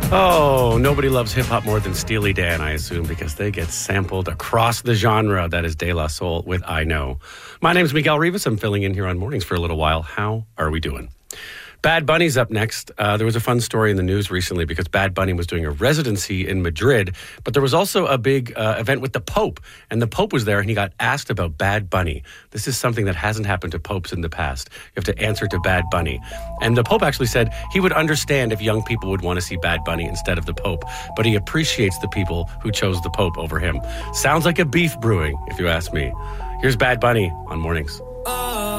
Oh, nobody loves hip-hop more than Steely Dan, I assume, because they get sampled across the genre. That is De La Soul with I Know. My name's Miguel Rivas. I'm filling in here on Mornings for a little while. How are we doing? Bad Bunny's up next. There was a fun story in the news recently because Bad Bunny was doing a residency in Madrid, but there was also a big event with the Pope, and the Pope was there, and he got asked about Bad Bunny. This is something that hasn't happened to popes in the past. You have to answer to Bad Bunny. And the Pope actually said he would understand if young people would want to see Bad Bunny instead of the Pope, but he appreciates the people who chose the Pope over him. Sounds like a beef brewing, if you ask me. Here's Bad Bunny on Mornings.